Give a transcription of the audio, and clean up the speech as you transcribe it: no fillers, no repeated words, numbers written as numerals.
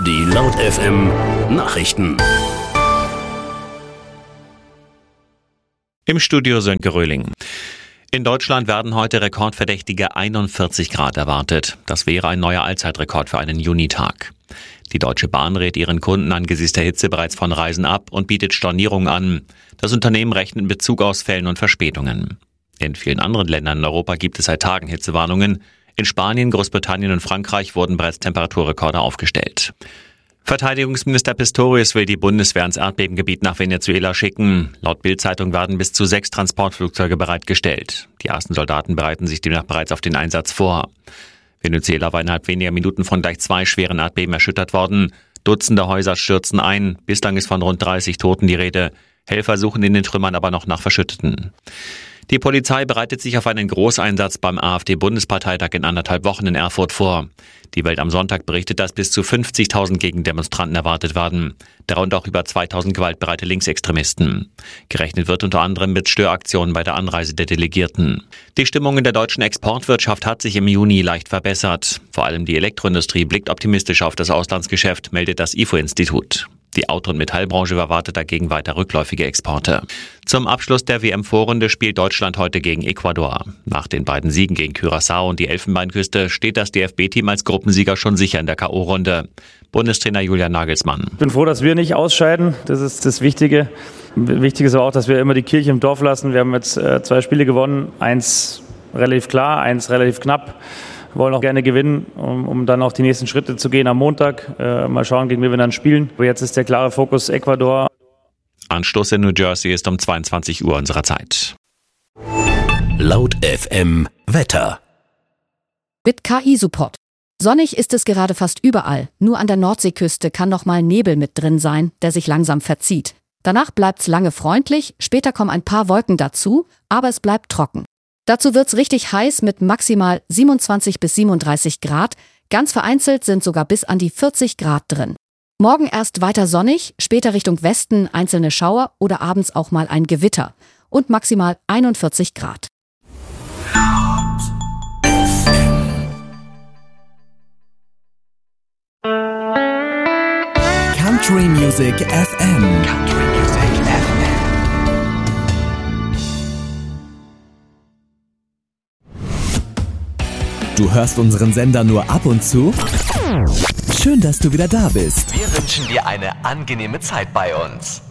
Die Laut FM Nachrichten. Im Studio Sönke Röhling. In Deutschland werden heute rekordverdächtige 41 Grad erwartet. Das wäre ein neuer Allzeitrekord für einen Junitag. Die Deutsche Bahn rät ihren Kunden angesichts der Hitze bereits von Reisen ab und bietet Stornierungen an. Das Unternehmen rechnet mit Zugausfällen und Verspätungen. In vielen anderen Ländern in Europa gibt es seit Tagen Hitzewarnungen. In Spanien, Großbritannien und Frankreich wurden bereits Temperaturrekorde aufgestellt. Verteidigungsminister Pistorius will die Bundeswehr ins Erdbebengebiet nach Venezuela schicken. Laut Bild-Zeitung werden bis zu 6 Transportflugzeuge bereitgestellt. Die ersten Soldaten bereiten sich demnach bereits auf den Einsatz vor. Venezuela war innerhalb weniger Minuten von gleich 2 schweren Erdbeben erschüttert worden. Dutzende Häuser stürzen ein. Bislang ist von rund 30 Toten die Rede. Helfer suchen in den Trümmern aber noch nach Verschütteten. Die Polizei bereitet sich auf einen Großeinsatz beim AfD-Bundesparteitag in 1,5 Wochen in Erfurt vor. Die Welt am Sonntag berichtet, dass bis zu 50.000 Gegendemonstranten erwartet werden. Darunter auch über 2.000 gewaltbereite Linksextremisten. Gerechnet wird unter anderem mit Störaktionen bei der Anreise der Delegierten. Die Stimmung in der deutschen Exportwirtschaft hat sich im Juni leicht verbessert. Vor allem die Elektroindustrie blickt optimistisch auf das Auslandsgeschäft, meldet das IFO-Institut. Die Auto- und Metallbranche erwartet dagegen weiter rückläufige Exporte. Zum Abschluss der WM-Vorrunde spielt Deutschland heute gegen Ecuador. Nach den beiden Siegen gegen Curaçao und die Elfenbeinküste steht das DFB-Team als Gruppensieger schon sicher in der K.O.-Runde. Bundestrainer Julian Nagelsmann. Ich bin froh, dass wir nicht ausscheiden. Das ist das Wichtige. Wichtig ist aber auch, dass wir immer die Kirche im Dorf lassen. Wir haben jetzt 2 Spiele gewonnen. 1 relativ klar, 1 relativ knapp. Wir wollen auch gerne gewinnen, um dann auch die nächsten Schritte zu gehen am Montag. Mal schauen, gegen wen wir dann spielen. Aber jetzt ist der klare Fokus Ecuador. Anstoß in New Jersey ist um 22 Uhr unserer Zeit. Laut FM Wetter. Mit KI-Support. Sonnig ist es gerade fast überall. Nur an der Nordseeküste kann noch mal Nebel mit drin sein, der sich langsam verzieht. Danach bleibt's lange freundlich, später kommen ein paar Wolken dazu, aber es bleibt trocken. Dazu wird's richtig heiß mit maximal 27 bis 37 Grad. Ganz vereinzelt sind sogar bis an die 40 Grad drin. Morgen erst weiter sonnig, später Richtung Westen einzelne Schauer oder abends auch mal ein Gewitter. Und maximal 41 Grad. Country Music FM. Country Music FM. Du hörst unseren Sender nur ab und zu? Schön, dass du wieder da bist. Wir wünschen dir eine angenehme Zeit bei uns.